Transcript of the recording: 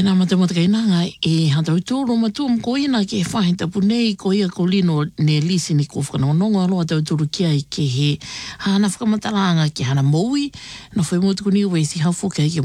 e nā matamata kainanga e hantau tūro matua mkoina ke whahita punei ko ia ko lino ne lisi ni ko whanonga aloha tau tūro kia i ke he hana whakamataranga ki hana moui no whai motu kuni wesi hawhoka i ke